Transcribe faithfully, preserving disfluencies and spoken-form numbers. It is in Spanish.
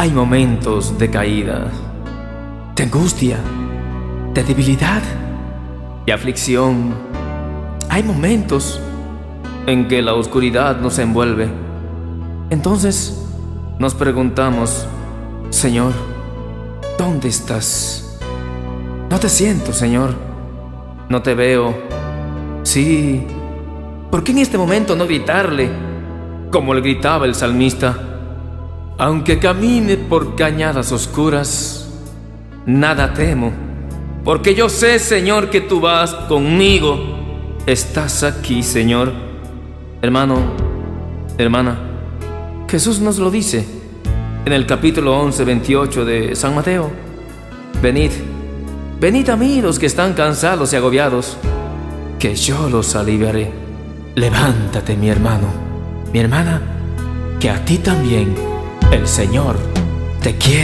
Hay momentos de caída, de angustia, de debilidad y aflicción. Hay momentos en que la oscuridad nos envuelve. Entonces nos preguntamos: Señor, ¿dónde estás? No te siento, Señor. No te veo. Sí. ¿Por qué en este momento no gritarle como le gritaba el salmista? Aunque camine por cañadas oscuras, nada temo, porque yo sé, Señor, que tú vas conmigo. Estás aquí, Señor. Hermano, hermana, Jesús nos lo dice en el capítulo once, veintiocho de San Mateo. Venid, venid a mí los que están cansados y agobiados, que yo los aliviaré. Levántate, mi hermano, mi hermana, que a ti también el Señor te quiere.